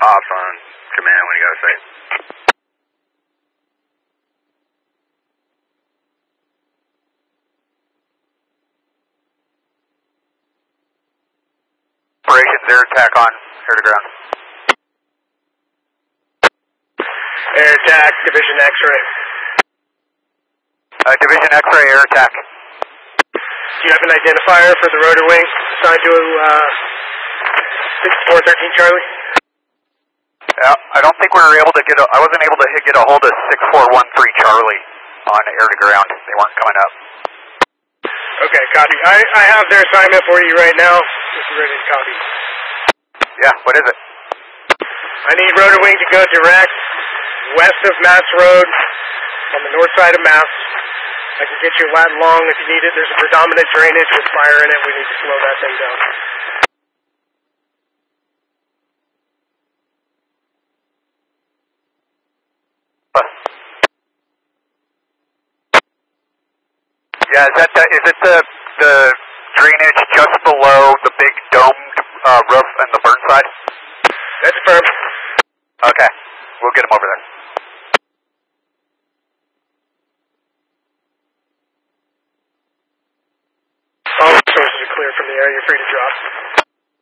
Ops on command, what do you gotta say? Operations, air attack on, air to ground. Air attack, Division X-ray. Division X-ray, air attack. Do you have an identifier for the rotor wing assigned to 6413 Charlie? Yeah, I don't think we were able to I wasn't able to get a hold of 6413 Charlie on air to ground. They weren't coming up. Okay, copy. I have their assignment for you right now. This is ready to copy. Yeah, what is it? I need rotor wing to go direct west of Mass Road on the north side of Mass. I can get you lat long if you need it. There's a predominant drainage with fire in it. We need to slow that thing down. Yeah, is it the drainage just below the big domed roof and the burn side? That's firm. Okay, we'll get him over there. All sources are clear from the area. You're free to drop.